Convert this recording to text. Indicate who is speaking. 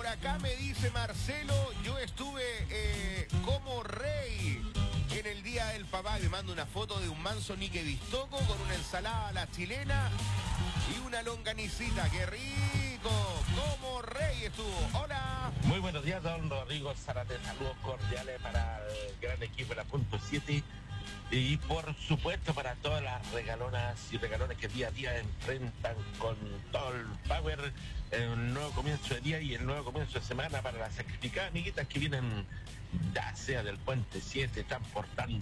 Speaker 1: acá me dice Marcelo, yo estuve como rey en el Día del Papá. Me manda una foto de un manso Nique Bistoco con una ensalada a la chilena y una longanicita. ¡Qué rico! Como rey estuvo. ¡Hola!
Speaker 2: Muy buenos días, don Rodrigo Zárate. Saludos cordiales para el gran equipo de la Punto 7 y por supuesto para todas las regalonas y regalones que día a día enfrentan con todo el power el nuevo comienzo de día y el nuevo comienzo de semana para las sacrificadas amiguitas que vienen ya sea del Puente 7, están portando